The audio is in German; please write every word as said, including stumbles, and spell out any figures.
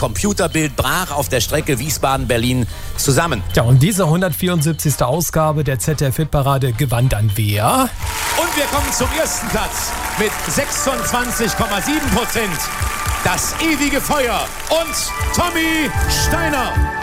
Computerbild brach auf der Strecke Wiesbaden-Berlin zusammen. Ja, und diese hundertvierundsiebzigste Ausgabe der Z D F-Hitparade gewann dann wer? Und wir kommen zum ersten Platz mit sechsundzwanzig Komma sieben Prozent. Das ewige Feuer und Tommy Steiner.